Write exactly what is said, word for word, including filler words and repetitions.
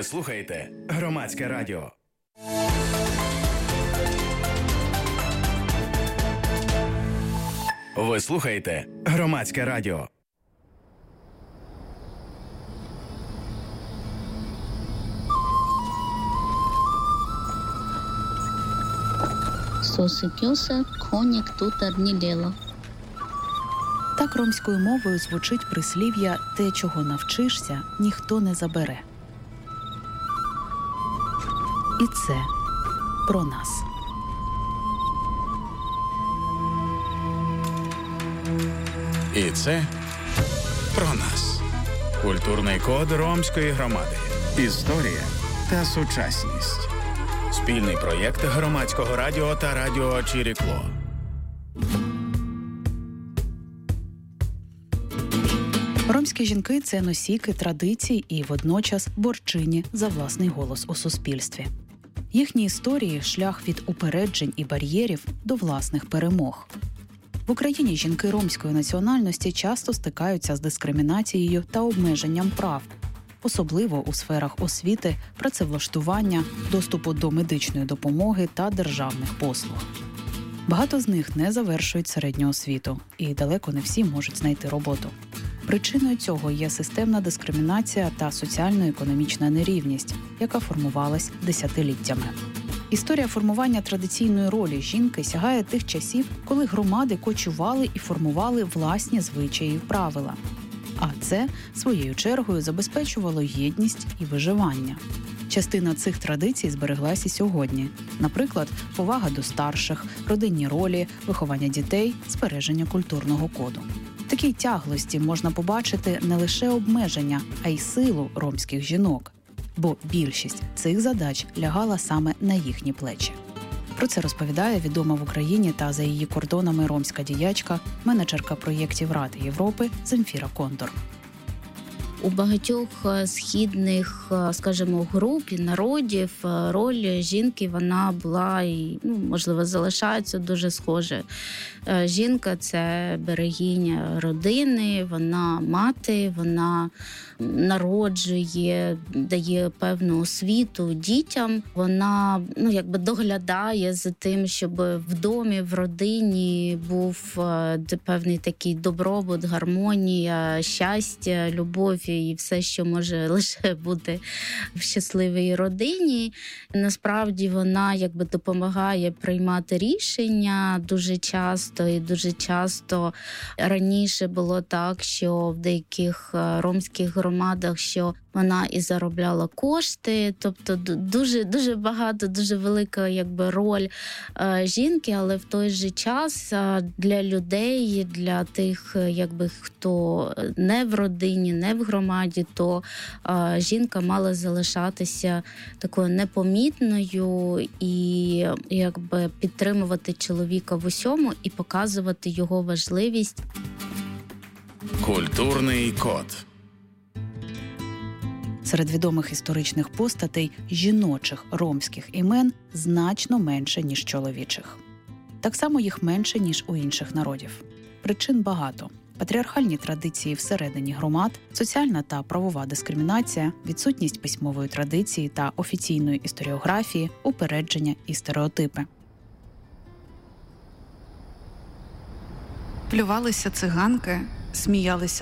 Ви слухаєте Громадське радіо. Ви слухаєте Громадське радіо. Сосипівся коник тут арнілело. Так ромською мовою звучить прислів'я «те, чого навчишся, ніхто не забере». І це про нас. І це про нас. Культурний код ромської громади. Історія та сучасність. Спільний проєкт Громадського радіо та радіо Чирікло. Ромські жінки – це носійки традицій і водночас борчині за власний голос у суспільстві. Їхні історії – шлях від упереджень і бар'єрів до власних перемог. В Україні жінки ромської національності часто стикаються з дискримінацією та обмеженням прав, особливо у сферах освіти, працевлаштування, доступу до медичної допомоги та державних послуг. Багато з них не завершують середню освіту, і далеко не всі можуть знайти роботу. Причиною цього є системна дискримінація та соціально-економічна нерівність, яка формувалась десятиліттями. Історія формування традиційної ролі жінки сягає тих часів, коли громади кочували і формували власні звичаї і правила. А це, своєю чергою, забезпечувало єдність і виживання. Частина цих традицій збереглась і сьогодні. Наприклад, повага до старших, родинні ролі, виховання дітей, збереження культурного коду. В такій тяглості можна побачити не лише обмеження, а й силу ромських жінок. Бо більшість цих задач лягала саме на їхні плечі. Про це розповідає відома в Україні та за її кордонами ромська діячка, менеджерка проєктів Ради Європи Земфіра Кондор. У багатьох східних, скажімо, груп і народів роль жінки, вона була і, ну, можливо, залишається дуже схоже. Жінка – це берегиня родини, вона мати, вона народжує, дає певну освіту дітям. Вона, ну, якби доглядає за тим, щоб в домі, в родині був певний такий добробут, гармонія, щастя, любов і все, що може лише бути в щасливій родині. Насправді вона якби допомагає приймати рішення дуже часто, і дуже часто раніше було так, що в деяких ромських громадах, що вона і заробляла кошти, тобто дуже, дуже багато, дуже велика якби роль е, жінки, але в той же час е, для людей, для тих, якби хто не в родині, не в громаді, то е, жінка мала залишатися такою непомітною і якби підтримувати чоловіка в усьому і показувати його важливість. Культурний код. Серед відомих історичних постатей жіночих ромських імен значно менше, ніж чоловічих. Так само їх менше, ніж у інших народів. Причин багато. Патріархальні традиції всередині громад, соціальна та правова дискримінація, відсутність письмової традиції та офіційної історіографії, упередження і стереотипи. Плювалися циганки, сміялися